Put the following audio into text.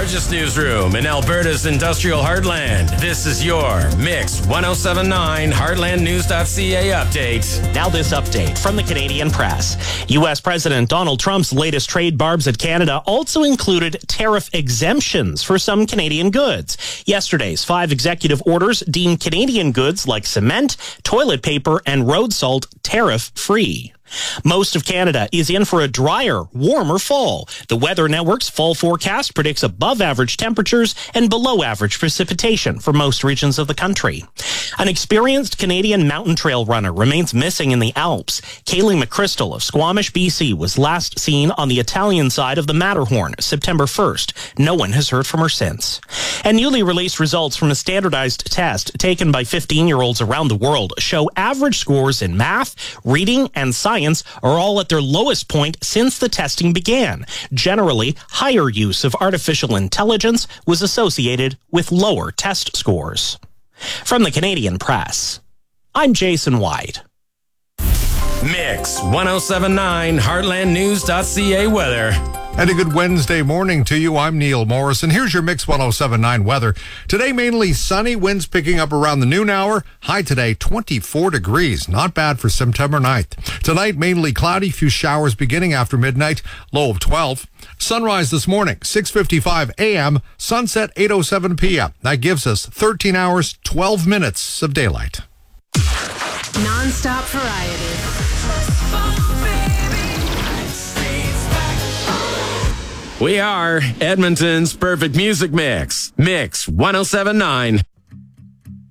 largest newsroom in Alberta's industrial heartland. This is your Mix 1079 Heartlandnews.ca update. Now this update from the Canadian Press. U.S. President Donald Trump's latest trade barbs at Canada also included tariff exemptions for some Canadian goods. Yesterday's 5 executive orders deemed Canadian goods like cement, toilet paper, and road salt tariff-free. Most of Canada is in for a drier, warmer fall. The Weather Network's fall forecast predicts above-average temperatures and below-average precipitation for most regions of the country. An experienced Canadian mountain trail runner remains missing in the Alps. Kaylee McChrystal of Squamish, BC, was last seen on the Italian side of the Matterhorn, September 1st. No one has heard from her since. And newly released results from a standardized test taken by 15-year-olds around the world show average scores in math, reading, and science are all at their lowest point since the testing began. Generally, higher use of artificial intelligence was associated with lower test scores. From the Canadian Press, I'm Jason White. Mix 1079 Heartlandnews.ca weather. And a good Wednesday morning to you. I'm Neil Morrison. Here's your Mix 1079 weather. Today, mainly sunny, winds picking up around the noon hour. High today, 24 degrees. Not bad for September 9th. Tonight, mainly cloudy, few showers beginning after midnight, low of 12. Sunrise this morning, 6:55 a.m., sunset 8:07 p.m. That gives us 13 hours, 12 minutes of daylight. Non-stop variety. We are Edmonton's perfect music mix. Mix 1079.